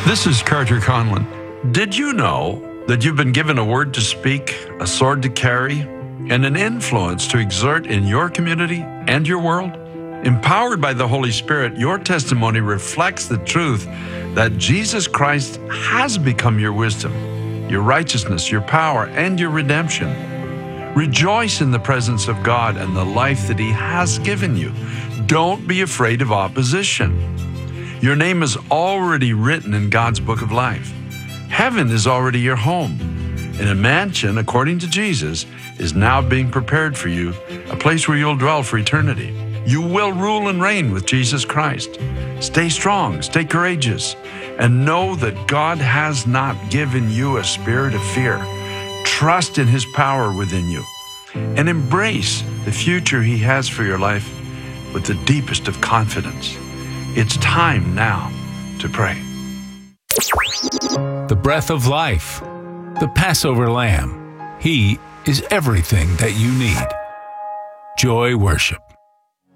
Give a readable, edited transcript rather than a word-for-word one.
This is Carter Conlon. Did you know that you've been given a word to speak, a sword to carry, and an influence to exert in your community and your world? Empowered by the Holy Spirit, your testimony reflects the truth that Jesus Christ has become your wisdom, your righteousness, your power, and your redemption. Rejoice in the presence of God and the life that He has given you. Don't be afraid of opposition. Your name is already written in God's book of life. Heaven is already your home, and a mansion, according to Jesus, is now being prepared for you, a place where you'll dwell for eternity. You will rule and reign with Jesus Christ. Stay strong, stay courageous, and know that God has not given you a spirit of fear. Trust in His power within you, and embrace the future He has for your life with the deepest of confidence. It's time now to pray. The breath of life, the Passover Lamb. He is everything that you need. Joy Worship.